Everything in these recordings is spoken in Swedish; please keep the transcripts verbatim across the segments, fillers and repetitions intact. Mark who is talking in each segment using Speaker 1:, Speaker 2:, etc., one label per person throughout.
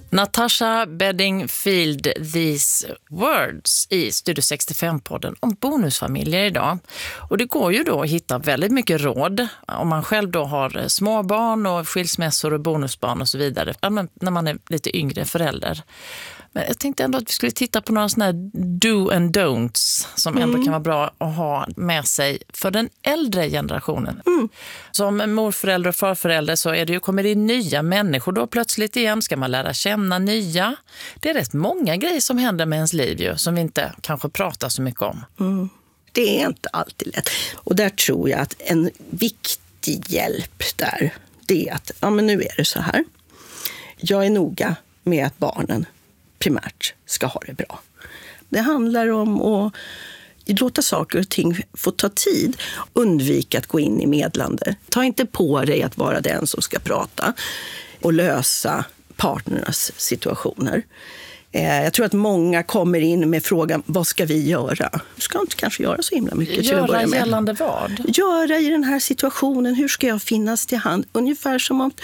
Speaker 1: Natasha Bedingfield, These Words i Studio sextiofem-podden om bonusfamiljer idag. Och det går ju då att hitta väldigt mycket råd om man själv då har småbarn och skilsmässor och bonusbarn och så vidare. När man är lite yngre förälder. Men jag tänkte ändå att vi skulle titta på några sådana här do and don'ts som ändå mm. kan vara bra att ha med sig för den äldre generationen. Mm. Som morförälder och farförälder så är det ju, kommer det in nya människor då plötsligt igen. Ska man lära känna nya? Det är rätt många grejer som händer med ens liv ju, som vi inte kanske pratar så mycket om.
Speaker 2: Mm. Det är inte alltid lätt. Och där tror jag att en viktig hjälp där, det är att ja, men nu är det så här. Jag är noga med att barnen primärt ska ha det bra. Det handlar om att låta saker och ting få ta tid. Undvika att gå in i medlande. Ta inte på dig att vara den som ska prata och lösa partnernas situationer. Jag tror att många kommer in med frågan, vad ska vi göra? Du ska inte kanske göra så himla mycket till att börja med.
Speaker 1: Göra gällande vad?
Speaker 2: Göra i den här situationen. Hur ska jag finnas till hand? Ungefär som om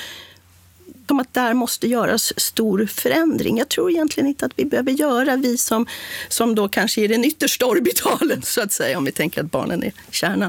Speaker 2: om att där måste göras stor förändring. Jag tror egentligen inte att vi behöver göra, vi som, som då kanske är den yttersta orbitalen så att säga, om vi tänker att barnen är kärnan.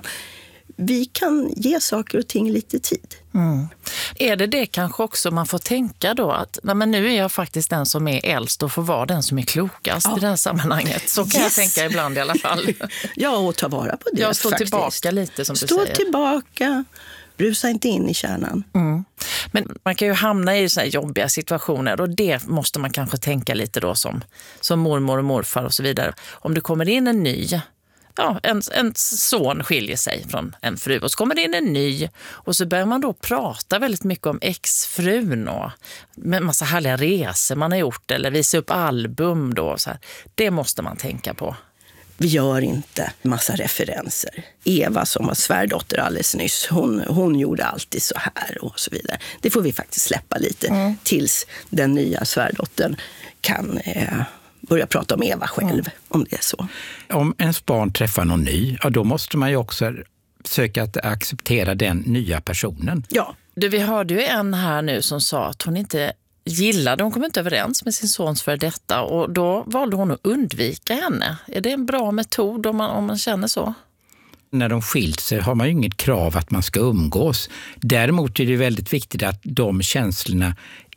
Speaker 2: Vi kan ge saker och ting lite tid.
Speaker 1: Mm. Är det det kanske också man får tänka då att nej, men nu är jag faktiskt den som är äldst och får vara den som är klokast ja. i det här sammanhanget. Så kan yes. jag tänka ibland i alla fall.
Speaker 2: Ja, och ta vara på det.
Speaker 1: Jag står
Speaker 2: faktiskt.
Speaker 1: tillbaka lite som du
Speaker 2: Stå
Speaker 1: säger.
Speaker 2: Stå tillbaka. Rusa inte in i kärnan.
Speaker 1: Mm. Men man kan ju hamna i så här jobbiga situationer och det måste man kanske tänka lite då som, som mormor och morfar och så vidare. Om det kommer in en ny, ja, en, en son skiljer sig från en fru och så kommer det in en ny och så börjar man då prata väldigt mycket om exfrun och med massa härliga resor man har gjort eller visa upp album då. Så här. Det måste man tänka på.
Speaker 2: Vi gör inte massa referenser. Eva som var svärdotter alldeles nyss, hon, hon gjorde alltid så här och så vidare. Det får vi faktiskt släppa lite mm. tills den nya svärdottern kan eh, börja prata om Eva själv, mm. om det är så.
Speaker 3: Om ens barn träffar någon ny, ja, då måste man ju också försöka att acceptera den nya personen.
Speaker 2: Ja.
Speaker 1: Du, vi hörde ju en här nu som sa att hon inte gillade, hon kom inte överens med sin sons för detta och då valde hon att undvika henne. Är det en bra metod om man, om man känner så?
Speaker 3: När de skilt sig har man ju inget krav att man ska umgås. Däremot är det väldigt viktigt att de känslorna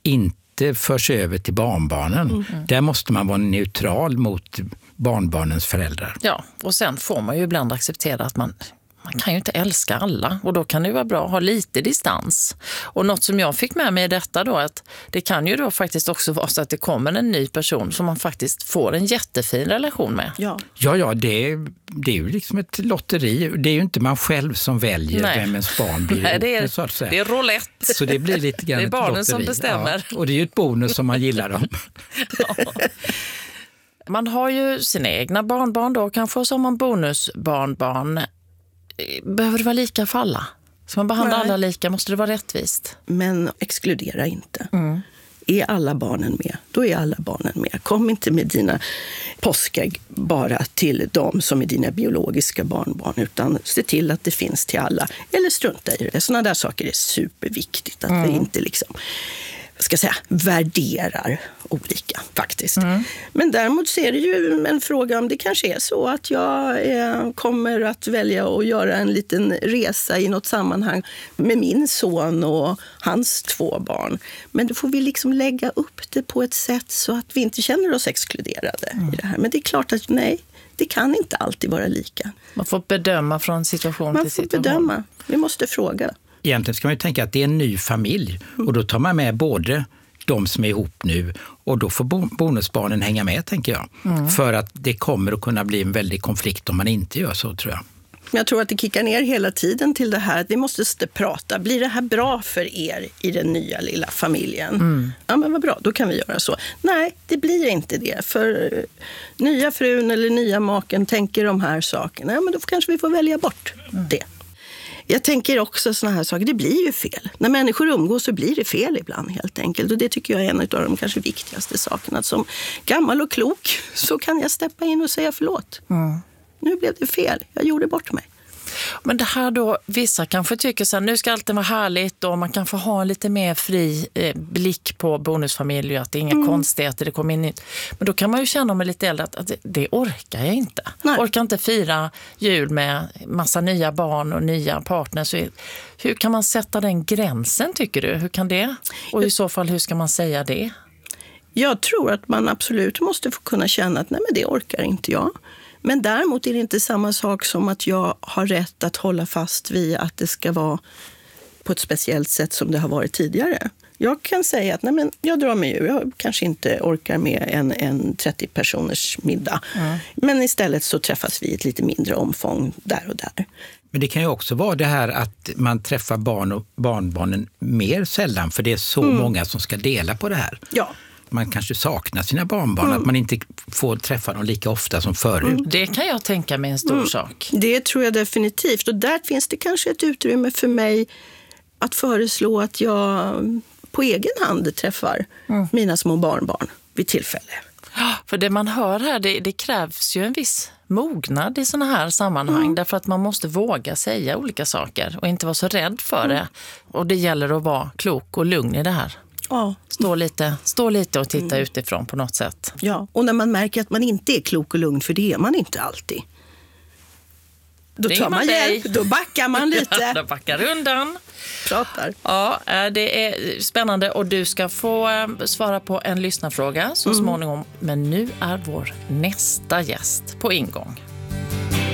Speaker 3: inte förs över till barnbarnen. Mm. Där måste man vara neutral mot barnbarnens föräldrar.
Speaker 1: Ja, och sen får man ju ibland acceptera att man Man kan ju inte älska alla och då kan det vara bra att ha lite distans. Och något som jag fick med mig i detta då att det kan ju då faktiskt också vara så att det kommer en ny person som man faktiskt får en jättefin relation med.
Speaker 2: Ja,
Speaker 3: ja, ja det, är, det är ju liksom ett lotteri. Det är ju inte man själv som väljer Nej. vem ens barn blir.
Speaker 1: Nej, det är,
Speaker 3: så att säga.
Speaker 1: Det är roulette.
Speaker 3: Så det blir lite grann
Speaker 1: det är barnen
Speaker 3: ett
Speaker 1: som bestämmer.
Speaker 3: Ja, och det är ju ett bonus som man gillar dem.
Speaker 1: Ja. Man har ju sina egna barnbarn då, kanske som man bonusbarnbarn. Behöver det vara lika för alla? Så man behandlar Nej. alla lika, måste det vara rättvist?
Speaker 2: Men exkludera inte.
Speaker 1: Mm.
Speaker 2: Är alla barnen med, då är alla barnen med. Kom inte med dina påskägg bara till dem som är dina biologiska barnbarn, utan se till att det finns till alla. Eller strunta i det. Sådana där saker är superviktigt. Att mm. vi inte liksom, ska säga, värderar olika faktiskt. Mm. Men däremot så är det ju en fråga om det kanske är så att jag eh, kommer att välja att göra en liten resa i något sammanhang med min son och hans två barn. Men då får vi liksom lägga upp det på ett sätt så att vi inte känner oss exkluderade mm. i det här. Men det är klart att nej, det kan inte alltid vara lika.
Speaker 1: Man får bedöma från situation
Speaker 2: Man
Speaker 1: till situation.
Speaker 2: Man får bedöma. Vi måste fråga.
Speaker 3: Egentligen ska man ju tänka att det är en ny familj och då tar man med både de som är ihop nu och då får bonusbarnen hänga med, tänker jag. Mm. För att det kommer att kunna bli en väldig konflikt om man inte gör så, tror jag.
Speaker 2: Jag tror att det kickar ner hela tiden till det här. Vi måste prata. Blir det här bra för er i den nya lilla familjen? Mm. Ja, men vad bra. Då kan vi göra så. Nej, det blir inte det. För nya frun eller nya maken tänker de här sakerna. Ja, men då kanske vi får välja bort mm. det. Jag tänker också såna här saker, det blir ju fel. När människor umgås så blir det fel ibland helt enkelt. Och det tycker jag är en av de kanske viktigaste sakerna. Att som gammal och klok så kan jag steppa in och säga förlåt. Mm. Nu blev det fel, jag gjorde bort mig.
Speaker 1: Men det här då, vissa kanske tycker så här, nu ska allt vara härligt och man kan få ha en lite mer fri eh, blick på bonusfamilj och att det är inga mm. konstigheter, det kommer in nytt. Men då kan man ju känna med lite äldre att, att det, det orkar jag inte. Nej. Orkar inte fira jul med massa nya barn och nya partners. Hur kan man sätta den gränsen, tycker du? Hur kan det? Och i så fall, hur ska man säga det?
Speaker 2: Jag tror att man absolut måste få kunna känna att nej, men det orkar inte jag. Men däremot är det inte samma sak som att jag har rätt att hålla fast vid att det ska vara på ett speciellt sätt som det har varit tidigare. Jag kan säga att nej, men jag drar mig ur. Jag kanske inte orkar med en, en trettio personers middag. Mm. Men istället så träffas vi i ett lite mindre omfång där och där.
Speaker 3: Men det kan ju också vara det här att man träffar barn och barnbarnen mer sällan, för det är så mm. många som ska dela på det här.
Speaker 2: Ja.
Speaker 3: Man kanske saknar sina barnbarn, mm. att man inte får träffa dem lika ofta som förut. Mm.
Speaker 1: Det kan jag tänka mig en stor mm. sak.
Speaker 2: Det tror jag definitivt. Och där finns det kanske ett utrymme för mig att föreslå att jag på egen hand träffar mm. mina små barnbarn vid tillfälle.
Speaker 1: Ja, för det man hör här, det, det krävs ju en viss mognad i såna här sammanhang. Mm. Därför att man måste våga säga olika saker och inte vara så rädd för mm. det. Och det gäller att vara klok och lugn i det här. Ja. Stå lite, stå lite och titta mm. utifrån på något sätt.
Speaker 2: Ja, och när man märker att man inte är klok och lugn, för det är man inte alltid. Då tar man, man hjälp, då backar man lite.
Speaker 1: Då backar undan.
Speaker 2: Pratar.
Speaker 1: Ja, det är spännande och du ska få svara på en lyssnarfråga så mm. småningom. Men nu är vår nästa gäst på ingång.